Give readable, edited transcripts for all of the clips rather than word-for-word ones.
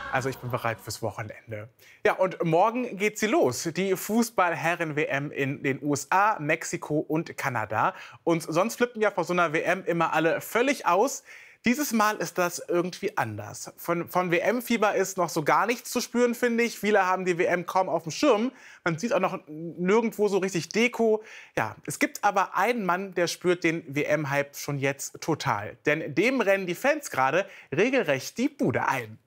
Also ich bin bereit fürs Wochenende. Ja, und morgen geht sie los. Die Fußball-Herren-WM in den USA, Mexiko und Kanada. Und sonst flippen ja vor so einer WM immer alle völlig aus. Dieses Mal ist das irgendwie anders. Von WM-Fieber ist noch so gar nichts zu spüren, finde ich. Viele haben die WM kaum auf dem Schirm. Man sieht auch noch nirgendwo so richtig Deko. Ja, es gibt aber einen Mann, der spürt den WM-Hype schon jetzt total. Denn dem rennen die Fans gerade regelrecht die Bude ein.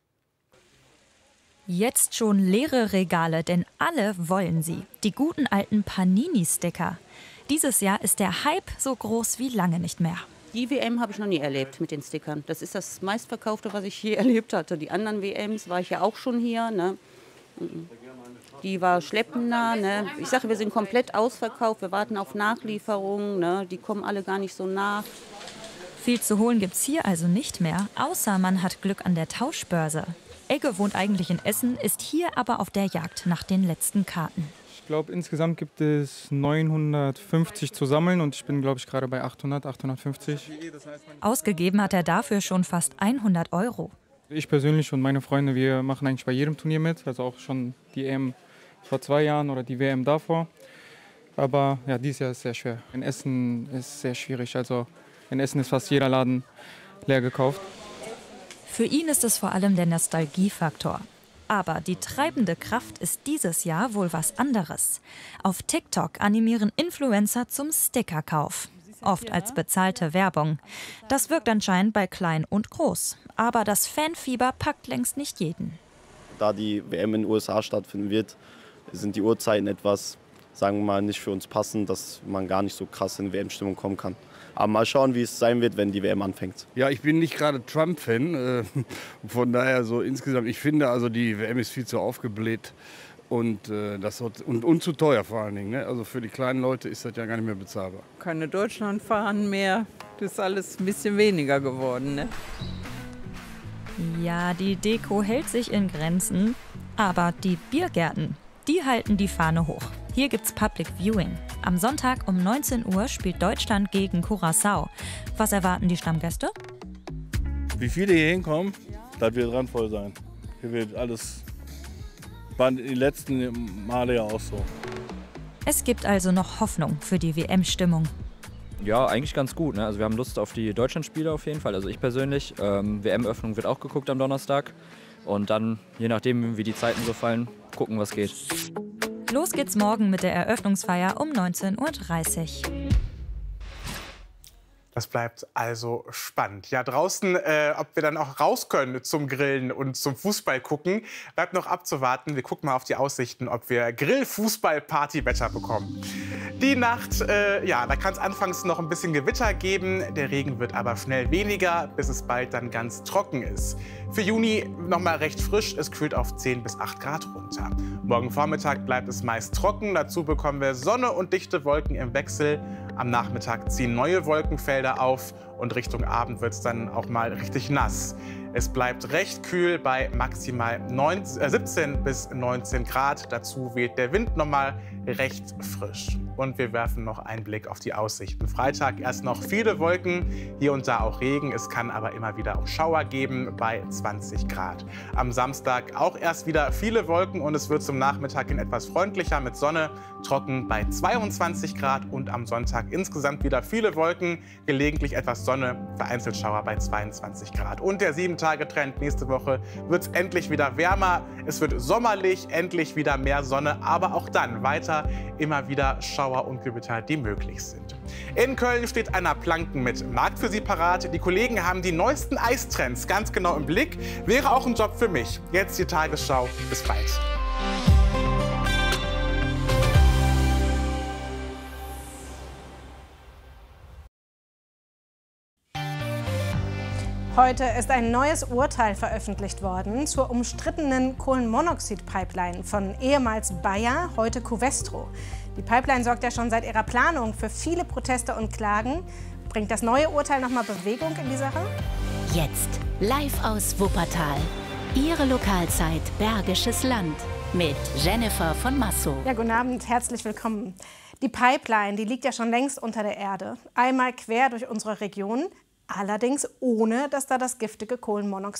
Jetzt schon leere Regale, denn alle wollen sie. Die guten alten Panini-Sticker. Dieses Jahr ist der Hype so groß wie lange nicht mehr. Die WM habe ich noch nie erlebt mit den Stickern. Das ist das meistverkaufte, was ich je erlebt hatte. Die anderen WMs war ich ja auch schon hier. Ne? Die war schleppender. Ne? Ich sage, wir sind komplett ausverkauft. Wir warten auf Nachlieferungen. Ne? Die kommen alle gar nicht so nach. Viel zu holen gibt's hier also nicht mehr, außer man hat Glück an der Tauschbörse. Egge wohnt eigentlich in Essen, ist hier aber auf der Jagd nach den letzten Karten. Ich glaube, insgesamt gibt es 950 zu sammeln und ich bin, glaube ich, gerade bei 850. Ausgegeben hat er dafür schon fast 100 €. Ich persönlich und meine Freunde, wir machen eigentlich bei jedem Turnier mit, also auch schon die EM vor 2 Jahren oder die WM davor. Aber ja, dieses Jahr ist sehr schwer. In Essen ist es sehr schwierig, also in Essen ist fast jeder Laden leer gekauft. Für ihn ist es vor allem der Nostalgiefaktor. Aber die treibende Kraft ist dieses Jahr wohl was anderes. Auf TikTok animieren Influencer zum Stickerkauf. Oft als bezahlte Werbung. Das wirkt anscheinend bei klein und groß. Aber das Fanfieber packt längst nicht jeden. Da die WM in den USA stattfinden wird, sind die Uhrzeiten etwas, sagen wir mal, nicht für uns passend, dass man gar nicht so krass in WM-Stimmung kommen kann. Aber mal schauen, wie es sein wird, wenn die WM anfängt. Ja, ich bin nicht gerade Trump-Fan. Von daher so insgesamt, ich finde, also die WM ist viel zu aufgebläht und zu teuer vor allen Dingen. Ne? Also für die kleinen Leute ist das ja gar nicht mehr bezahlbar. Keine Deutschlandfahnen mehr. Das ist alles ein bisschen weniger geworden. Ne? Ja, die Deko hält sich in Grenzen. Aber die Biergärten, die halten die Fahne hoch. Hier gibt's Public Viewing. Am Sonntag um 19 Uhr spielt Deutschland gegen Curaçao. Was erwarten die Stammgäste? Wie viele hier hinkommen, das wird randvoll sein. Hier wird alles, waren die letzten Male ja auch so. Es gibt also noch Hoffnung für die WM-Stimmung. Ja, eigentlich ganz gut. Ne? Also wir haben Lust auf die Deutschlandspiele auf jeden Fall. Also ich persönlich. WM-Öffnung wird auch geguckt am Donnerstag. Und dann, je nachdem, wie die Zeiten so fallen, gucken, was geht. Los geht's morgen mit der Eröffnungsfeier um 19:30 Uhr. Das bleibt also spannend. Ja, draußen, ob wir dann auch raus können zum Grillen und zum Fußball gucken, bleibt noch abzuwarten. Wir gucken mal auf die Aussichten, ob wir Grill-Fußball-Party-Wetter bekommen. Die Nacht, ja, da kann es anfangs noch ein bisschen Gewitter geben. Der Regen wird aber schnell weniger, bis es bald dann ganz trocken ist. Für Juni noch mal recht frisch. Es kühlt auf 10 bis 8 Grad runter. Morgen Vormittag bleibt es meist trocken. Dazu bekommen wir Sonne und dichte Wolken im Wechsel. Am Nachmittag ziehen neue Wolkenfelder auf und Richtung Abend wird es dann auch mal richtig nass. Es bleibt recht kühl bei maximal 17 bis 19 Grad. Dazu weht der Wind noch mal recht frisch. Und wir werfen noch einen Blick auf die Aussichten. Freitag erst noch viele Wolken, hier und da auch Regen. Es kann aber immer wieder auch Schauer geben bei 20 Grad. Am Samstag auch erst wieder viele Wolken und es wird zum Nachmittag hin etwas freundlicher mit Sonne, trocken bei 22 Grad. Und am Sonntag insgesamt wieder viele Wolken, gelegentlich etwas Sonne, vereinzelt Schauer bei 22 Grad. Und der 7-Tage-Trend nächste Woche wird es endlich wieder wärmer. Es wird sommerlich, endlich wieder mehr Sonne, aber auch dann weiter immer wieder Schauer und Gewitter, die möglich sind. In Köln steht Anna Planken mit Markt für Sie parat. Die Kollegen haben die neuesten Eistrends ganz genau im Blick. Wäre auch ein Job für mich. Jetzt die Tagesschau. Bis bald. Heute ist ein neues Urteil veröffentlicht worden zur umstrittenen Kohlenmonoxid-Pipeline von ehemals Bayer, heute Covestro. Die Pipeline sorgt ja schon seit ihrer Planung für viele Proteste und Klagen. Bringt das neue Urteil nochmal Bewegung in die Sache? Jetzt live aus Wuppertal. Ihre Lokalzeit Bergisches Land mit Jennifer von Massow. Ja, guten Abend, herzlich willkommen. Die Pipeline, die liegt ja schon längst unter der Erde. Einmal quer durch unsere Region. Allerdings ohne, dass da das giftige Kohlenmonoxid